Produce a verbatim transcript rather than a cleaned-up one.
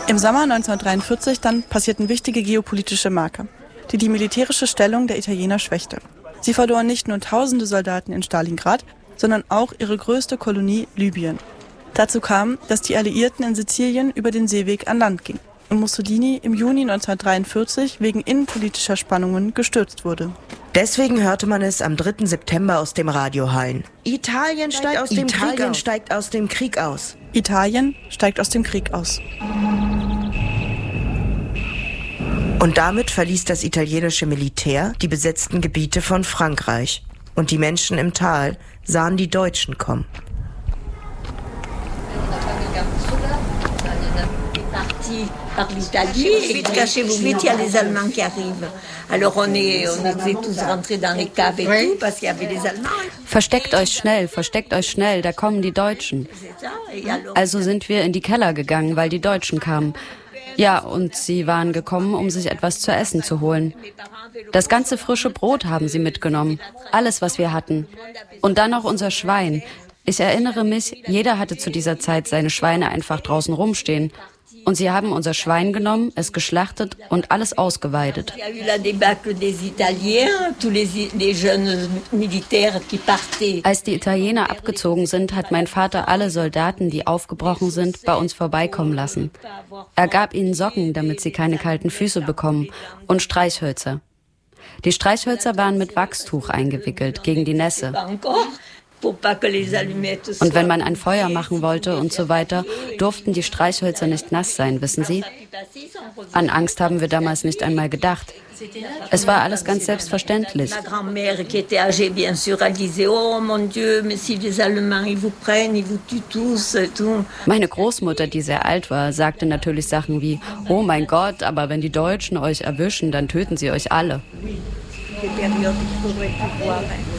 Im Sommer neunzehnhundertdreiundvierzig dann passierten wichtige geopolitische Marker, die die militärische Stellung der Italiener schwächte. Sie verloren nicht nur tausende Soldaten in Stalingrad, sondern auch ihre größte Kolonie Libyen. Dazu kam, dass die Alliierten in Sizilien über den Seeweg an Land gingen und Mussolini im Juni neunzehnhundertdreiundvierzig wegen innenpolitischer Spannungen gestürzt wurde. Deswegen hörte man es am dritten September aus dem Radio hallen. Italien steigt aus dem Krieg aus. steigt aus dem Krieg aus. Italien steigt aus dem Krieg aus. Und damit verließ das italienische Militär die besetzten Gebiete von Frankreich. Und die Menschen im Tal sahen die Deutschen kommen. Par l'Italie, vite cachez-vous, vite, il y a les Allemands qui arrivent. Alors on est, on était tous rentrés dans les caves et tout, parce qu'il y avait les Allemands. Versteckt euch schnell, versteckt euch schnell, da kommen die Deutschen. Also sind wir in die Keller gegangen, weil die Deutschen kamen. Ja, und sie waren gekommen, um sich etwas zu essen zu holen. Das ganze frische Brot haben sie mitgenommen, alles, was wir hatten. Und dann noch unser Schwein. Ich erinnere mich, jeder hatte zu dieser Zeit seine Schweine einfach draußen rumstehen. Und sie haben unser Schwein genommen, es geschlachtet und alles ausgeweidet. Als die Italiener abgezogen sind, hat mein Vater alle Soldaten, die aufgebrochen sind, bei uns vorbeikommen lassen. Er gab ihnen Socken, damit sie keine kalten Füße bekommen, und Streichhölzer. Die Streichhölzer waren mit Wachstuch eingewickelt gegen die Nässe. Und wenn man ein Feuer machen wollte und so weiter, durften die Streichhölzer nicht nass sein, wissen Sie? An Angst haben wir damals nicht einmal gedacht. Es war alles ganz selbstverständlich. Meine Großmutter, die sehr alt war, sagte natürlich Sachen wie: Oh mein Gott, aber wenn die Deutschen euch erwischen, dann töten sie euch alle.